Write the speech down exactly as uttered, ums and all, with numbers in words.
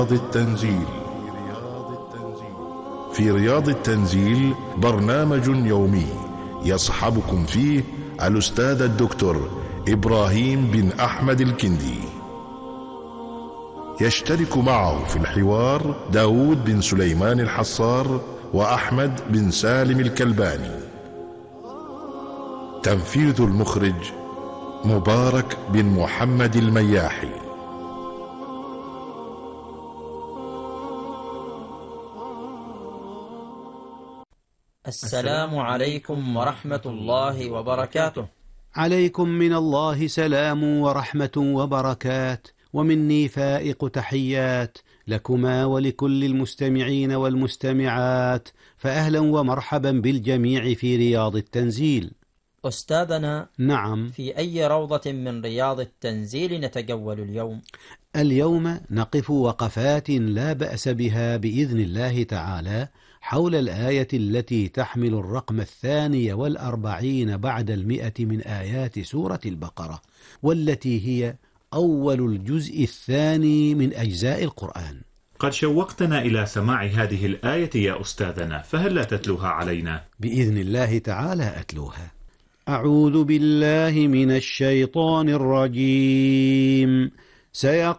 التنزيل. في رياض التنزيل برنامج يومي يصحبكم فيه الأستاذ الدكتور إبراهيم بن أحمد الكندي. يشترك معه في الحوار داود بن سليمان الحصار وأحمد بن سالم الكلباني. تنفيذ المخرج مبارك بن محمد المياحي. السلام عليكم ورحمة الله وبركاته. عليكم من الله سلام ورحمة وبركات، ومني فائق تحيات لكما ولكل المستمعين والمستمعات، فأهلا ومرحبا بالجميع في رياض التنزيل. أستاذنا، نعم، في أي روضة من رياض التنزيل نتجول اليوم؟ اليوم نقف وقفات لا بأس بها بإذن الله تعالى حول الآية التي تحمل الرقم الثاني والأربعين بعد المئة من آيات سورة البقرة، والتي هي أول الجزء الثاني من أجزاء القرآن. قد شوقتنا إلى سماع هذه الآية يا أستاذنا، فهل لا تتلوها علينا؟ بإذن الله تعالى أتلوها. أعوذ بالله من الشيطان الرجيم. سيقول